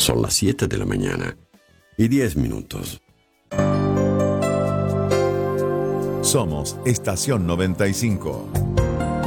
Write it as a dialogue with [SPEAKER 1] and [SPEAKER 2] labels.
[SPEAKER 1] Son las 7 de la mañana y 10 minutos.
[SPEAKER 2] Somos Estación 95.